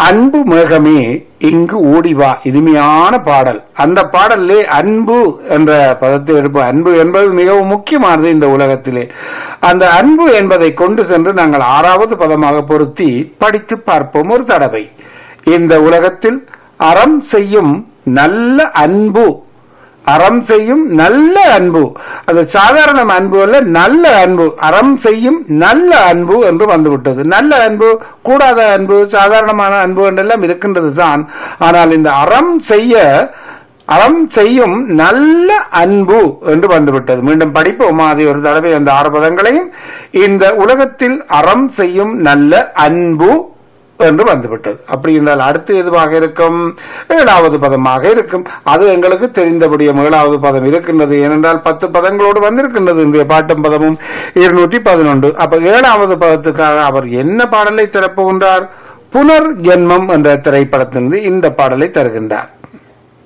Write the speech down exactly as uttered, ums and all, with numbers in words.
அன்பு மேகமே இங்கு ஓடிவா, இனிமையான பாடல். அந்த பாடலிலே அன்பு என்ற பதத்தை எடுப்போம். அன்பு என்பது மிகவும் முக்கியமானது இந்த உலகத்திலே. அந்த அன்பு என்பதை கொண்டு சென்று நாங்கள் ஆறாவது பதமாக பொருத்தி படித்து பார்ப்போம் ஒரு தடவை. இந்த உலகத்தில் அறம் செய்யும் நல்ல அன்பு, அறம் செய்யும் நல்ல அன்பு, அது சாதாரண அன்பு அல்ல, நல்ல அன்பு. அறம் செய்யும் நல்ல அன்பு என்று வந்துவிட்டது. நல்ல அன்பு, கூடாத அன்பு, சாதாரணமான அன்பு என்றெல்லாம் இருக்கின்றது தான். ஆனால் இந்த அறம் செய்ய, அறம் செய்யும் நல்ல அன்பு என்று வந்துவிட்டது. மீண்டும் படிப்போமா அதை ஒரு தடவை அந்த ஆறு பதங்களையும். இந்த உலகத்தில் அறம் செய்யும் நல்ல அன்பு என்று வந்துவிட்டது. அப்படி என்றால் அடுத்து எதுவாக இருக்கும்? ஏழாவது பதமாக இருக்கும். அது எங்களுக்கு தெரிந்தபடியும் ஏழாவது பதம் இருக்கின்றது. ஏனென்றால் பத்து பதங்களோடு வந்திருக்கின்றது இன்றைய பாட்டும் பதமும் இருநூற்றி பதினொன்று. அப்ப ஏழாவது பதத்துக்காக அவர் என்ன பாடலை திறப்புகின்றார்? புனர் ஜென்மம் என்ற திரைப்படத்திலிருந்து இந்த பாடலை தருகின்றார்.